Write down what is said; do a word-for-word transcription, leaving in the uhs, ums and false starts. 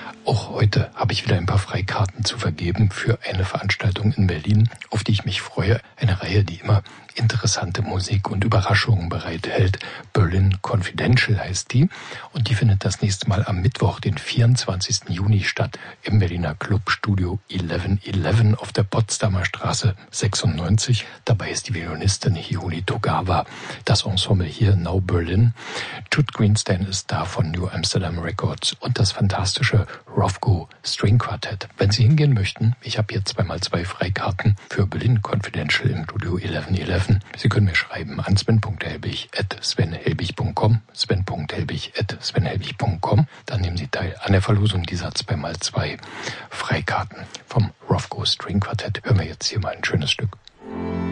Auch heute habe ich wieder ein paar Freikarten zu vergeben für eine Veranstaltung in Berlin, auf die ich mich freue. Eine Reihe, die immer interessante Musik und Überraschungen bereithält. Berlin Confidential heißt die. Und die findet das nächste Mal am Mittwoch, den vierundzwanzigsten Juni statt, im Berliner Club Studio elf elf auf der Potsdamer Straße sechsundneunzig. Dabei ist die Violinistin Hiuli Togawa. Das Ensemble hier, Now Berlin. Jude Greenstein ist da von New Amsterdam Records und das fantastische Rovgo String Quartett. Wenn Sie hingehen möchten, ich habe hier zweimal zwei Freikarten für Berlin Confidential im Studio elf elf. Sie können mir schreiben an sven punkt helbig at sven helbig punkt com, sven punkt helbig at sven helbig punkt com. Dann nehmen Sie teil an der Verlosung dieser zweimal zwei Freikarten vom Rovgo String Quartett. Hören wir jetzt hier mal ein schönes Stück.